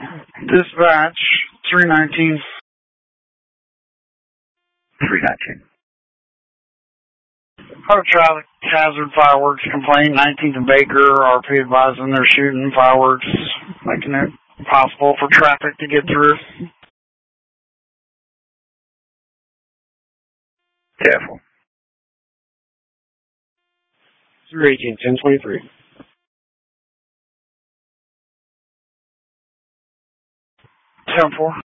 Dispatch, 319. 319. Traffic hazard fireworks complaint, 19th and Baker, RP advising they're shooting fireworks, making it impossible for traffic to get through. Careful. 318, 1023. 10-4.